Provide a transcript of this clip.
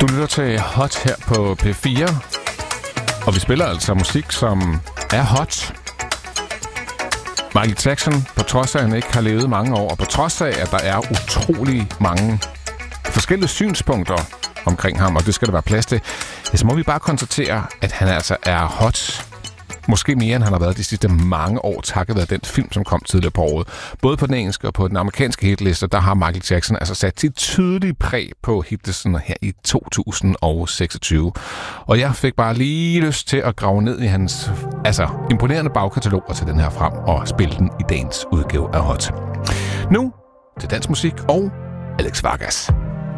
Du lytter til Hot her på P4, og vi spiller altså musik, som er hot. Michael Jackson, på trods af, at han ikke har levet mange år, og på trods af, at der er utrolig mange forskellige synspunkter omkring ham, og det skal der være plads til, så må vi bare konstatere, at han altså er hot. Måske mere, end han har været de sidste mange år, takket være den film, som kom tidligere på året. Både på den engelske og på den amerikanske hitliste, der har Michael Jackson altså sat sit tydelige præg på hitlisten her i 2026. Og jeg fik bare lige lyst til at grave ned i hans imponerende bagkatalog og tage den her frem og spille den i dagens udgave af Hot. Nu til dansk musik og Alex Vargas.